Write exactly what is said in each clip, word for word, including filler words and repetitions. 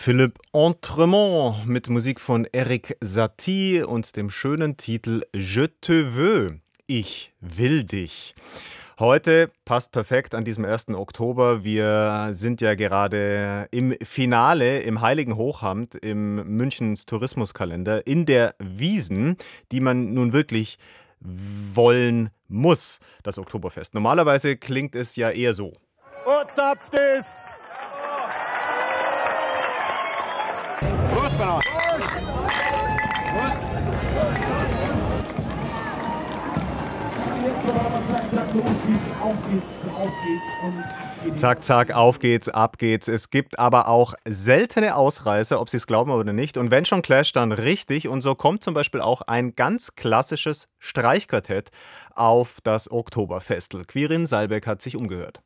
Philippe Entremont mit Musik von Erik Satie und dem schönen Titel Je te veux, ich will dich. Heute passt perfekt an diesem ersten Oktober. Wir sind ja gerade im Finale im Heiligen Hochamt im Münchens Tourismuskalender in der Wiesn, die man nun wirklich wollen muss, das Oktoberfest. Normalerweise klingt es ja eher so. Und zapft es! Prost, Bernhard! Prost! Jetzt aber zack, zack, los geht's, auf geht's, auf geht's und ab geht's. Zack, zack, auf geht's, ab geht's. Es gibt aber auch seltene Ausreißer, ob Sie es glauben oder nicht. Und wenn schon Clash, dann richtig. Und so kommt zum Beispiel auch ein ganz klassisches Streichquartett auf das Oktoberfestl. Quirin Salbeck hat sich umgehört.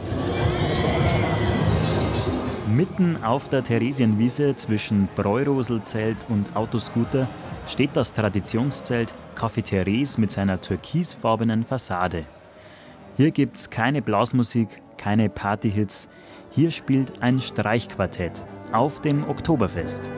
Mitten auf der Theresienwiese zwischen Bräuroselzelt und Autoscooter steht das Traditionszelt Café Therese mit seiner türkisfarbenen Fassade. Hier gibt's keine Blasmusik, keine Partyhits. Hier spielt ein Streichquartett auf dem Oktoberfest.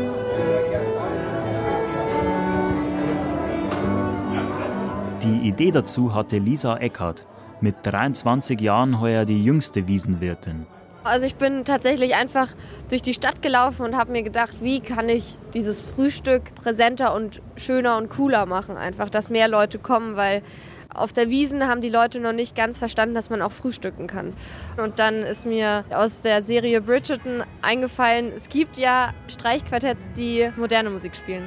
Die Idee dazu hatte Lisa Eckhardt, mit dreiundzwanzig Jahren heuer die jüngste Wiesenwirtin. Also ich bin tatsächlich einfach durch die Stadt gelaufen und habe mir gedacht, wie kann ich dieses Frühstück präsenter und schöner und cooler machen, einfach, dass mehr Leute kommen, weil auf der Wiesn haben die Leute noch nicht ganz verstanden, dass man auch frühstücken kann. Und dann ist mir aus der Serie Bridgerton eingefallen, es gibt ja Streichquartetts, die moderne Musik spielen.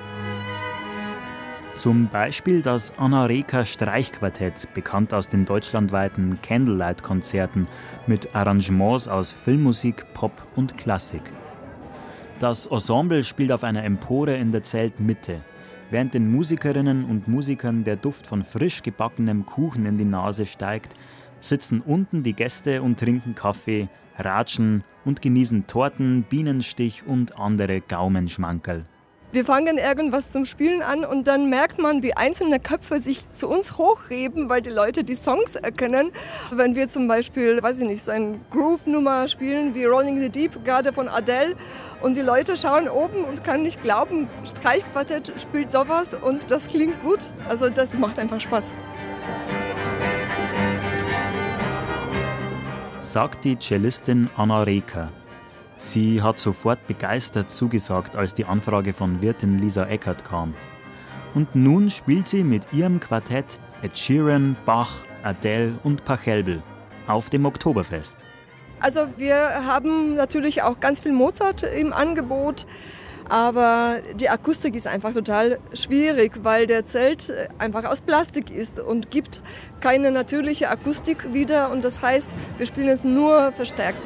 Zum Beispiel das Anna Reka Streichquartett, bekannt aus den deutschlandweiten Candlelight-Konzerten mit Arrangements aus Filmmusik, Pop und Klassik. Das Ensemble spielt auf einer Empore in der Zeltmitte. Während den Musikerinnen und Musikern der Duft von frisch gebackenem Kuchen in die Nase steigt, sitzen unten die Gäste und trinken Kaffee, ratschen und genießen Torten, Bienenstich und andere Gaumenschmankerl. Wir fangen irgendwas zum Spielen an und dann merkt man, wie einzelne Köpfe sich zu uns hochheben, weil die Leute die Songs erkennen. Wenn wir zum Beispiel, weiß ich nicht, so eine Groove-Nummer spielen wie Rolling the Deep, gerade von Adele, und die Leute schauen oben und können nicht glauben, Streichquartett spielt sowas und das klingt gut. Also das macht einfach Spaß. Sagt die Cellistin Anna Reka. Sie hat sofort begeistert zugesagt, als die Anfrage von Wirtin Lisa Eckhardt kam. Und nun spielt sie mit ihrem Quartett Ed Sheeran, Bach, Adele und Pachelbel auf dem Oktoberfest. Also wir haben natürlich auch ganz viel Mozart im Angebot, aber die Akustik ist einfach total schwierig, weil der Zelt einfach aus Plastik ist und gibt keine natürliche Akustik wieder. Und das heißt, wir spielen es nur verstärkt.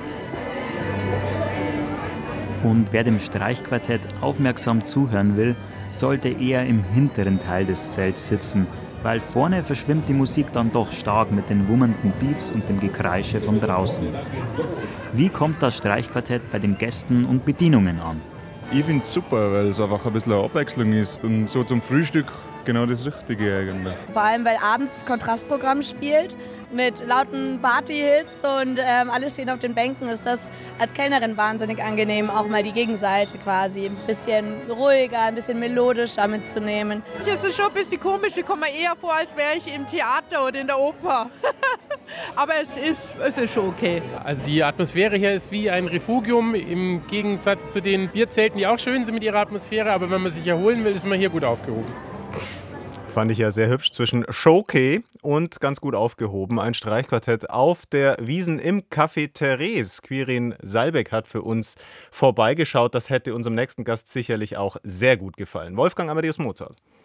Und wer dem Streichquartett aufmerksam zuhören will, sollte eher im hinteren Teil des Zelts sitzen, weil vorne verschwimmt die Musik dann doch stark mit den wummernden Beats und dem Gekreische von draußen. Wie kommt das Streichquartett bei den Gästen und Bedienungen an? Ich finde es super, weil es einfach ein bisschen eine Abwechslung ist und so zum Frühstück genau das Richtige eigentlich. Vor allem, weil abends das Kontrastprogramm spielt mit lauten Party-Hits und ähm, alle stehen auf den Bänken, ist das als Kellnerin wahnsinnig angenehm, auch mal die Gegenseite quasi ein bisschen ruhiger, ein bisschen melodischer mitzunehmen. Das ist schon ein bisschen komisch, ich komme mir eher vor, als wäre ich im Theater oder in der Oper. Aber es ist, es ist schon okay. Also die Atmosphäre hier ist wie ein Refugium im Gegensatz zu den Bierzelten, die auch schön sind mit ihrer Atmosphäre, aber wenn man sich erholen will, ist man hier gut aufgehoben. Fand ich ja sehr hübsch, zwischen Showkey und ganz gut aufgehoben. Ein Streichquartett auf der Wiesn im Café Therese. Quirin Salbeck hat für uns vorbeigeschaut. Das hätte unserem nächsten Gast sicherlich auch sehr gut gefallen. Wolfgang Amadeus Mozart.